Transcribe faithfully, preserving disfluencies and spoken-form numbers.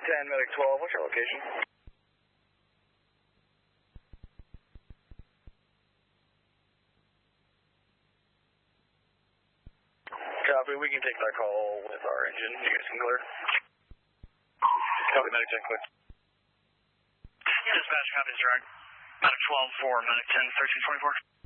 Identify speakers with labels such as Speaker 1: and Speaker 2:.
Speaker 1: ten, Medic twelve, what's your location? Copy, we can take that call with our engine. You guys can clear. Copy, Medic ten, clear.
Speaker 2: Dispatch, copy, direct. Medic twelve, four, Medic ten, thirteen twenty-four.